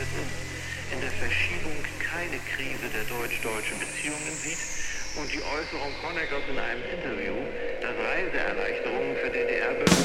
drittens in der Verschiebung keine Krise der deutsch-deutschen Beziehungen sieht und die Äußerung Honeckers in einem Interview, dass Reiseerleichterungen für DDR-Bürger